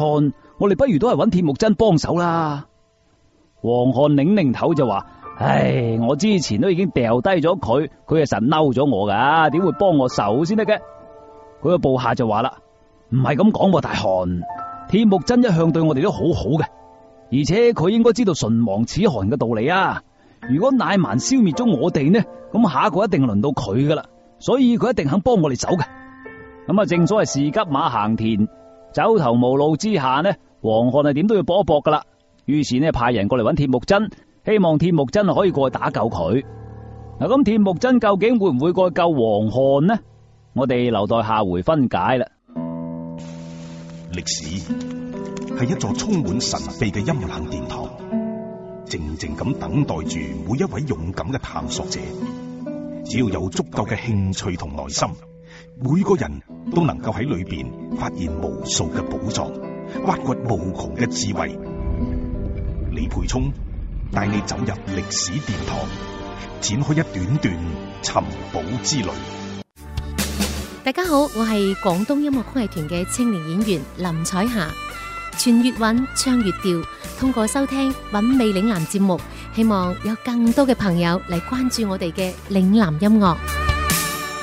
漢，我哋不如都係揾鐵木真幫手啦。黃漢擰擰頭就話：唉，我之前都已經掉低咗佢，佢係實嬲咗我噶，點會幫我手先得嘅？佢個部下就話啦：唔係咁講喎，大漢，鐵木真一向對我哋都好好嘅，而且佢應該知道唇亡齒寒嘅道理啊。如果乃縵消滅咗我哋呢，咁下一個一定輪到佢噶啦，所以佢一定肯幫我哋手嘅。咁啊，正所謂士急馬行田，走投無路之下呢，黃漢係點都要搏一搏噶啦。於是呢，派人過嚟揾鐵木真，希望鐵木真可以過去打救佢。嗱，咁鐵木真究竟會唔會過去救黃漢呢？我哋留待下回分解啦。 歷史係一座充滿神秘嘅陰冷殿堂，靜靜咁等待住每一位勇敢嘅探索者。只要有足夠嘅興趣同耐心，每個人都能夠喺裏邊發現無數嘅寶藏，挖掘無窮嘅智慧。李培聰帶你走入歷史殿堂，展開一段段尋寶之旅。 大家好，我係廣東音樂曲藝團嘅青年演員林彩霞。傳粵韻，唱粵調，通過收聽品味嶺南節目，希望有更多嘅朋友嚟關注我哋嘅嶺南音樂。